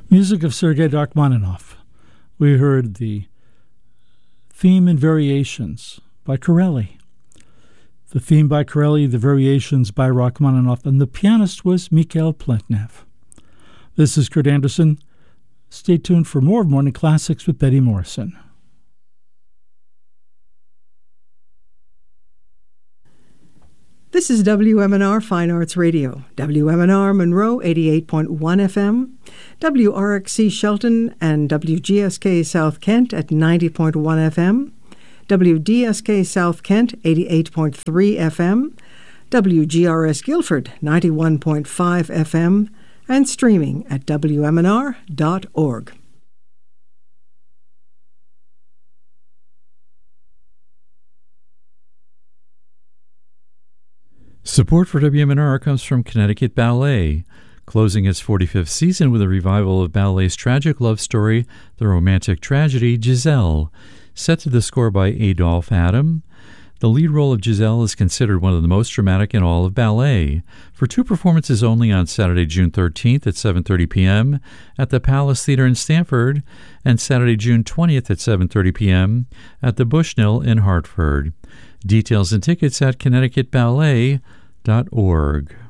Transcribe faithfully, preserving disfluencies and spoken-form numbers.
Music of Sergei Rachmaninoff. We heard the theme and variations by Corelli. The theme by Corelli, the variations by Rachmaninoff, and the pianist was Mikhail Pletnev. This is Kurt Anderson. Stay tuned for more of Morning Classics with Betty Morrison. This is W M N R Fine Arts Radio, W M N R Monroe eighty-eight point one F M, W R X C Shelton and W G S K South Kent at ninety point one F M, W D S K South Kent eighty-eight point three F M, W G R S Guilford ninety-one point five F M, and streaming at W M N R dot org. Support for W M N R comes from Connecticut Ballet, closing its forty-fifth season with a revival of ballet's tragic love story, the romantic tragedy Giselle, set to the score by Adolphe Adam. The lead role of Giselle is considered one of the most dramatic in all of ballet. For two performances only on Saturday, June thirteenth at seven thirty p.m. at the Palace Theater in Stamford, and Saturday, June twentieth at seven thirty p.m. at the Bushnell in Hartford. Details and tickets at connecticut ballet dot org.